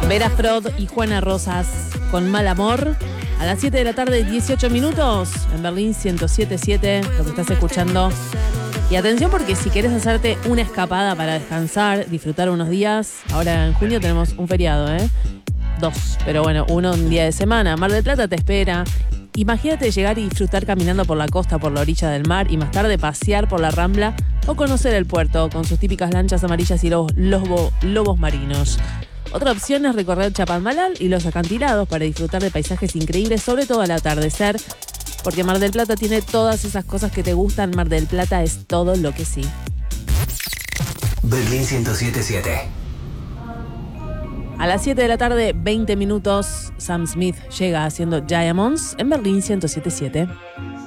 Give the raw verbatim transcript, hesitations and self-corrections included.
Vera Frod y Juana Rosas con Mal Amor. A las siete de la tarde, dieciocho minutos, en Berlín ciento siete punto siete, lo que estás escuchando. Y atención porque si querés hacerte una escapada para descansar, disfrutar unos días, ahora en junio tenemos un feriado, ¿eh? Dos, pero bueno, uno un día de semana. Mar del Plata te espera. Imagínate llegar y disfrutar caminando por la costa, por la orilla del mar y más tarde pasear por la Rambla o conocer el puerto con sus típicas lanchas amarillas y los lobos, lobos marinos. Otra opción es recorrer Chapadmalal y los acantilados para disfrutar de paisajes increíbles, sobre todo al atardecer, porque Mar del Plata tiene todas esas cosas que te gustan. Mar del Plata es todo lo que sí. Berlín ciento siete punto siete. A las siete de la tarde, veinte minutos, Sam Smith llega haciendo Diamonds en Berlín ciento siete punto siete.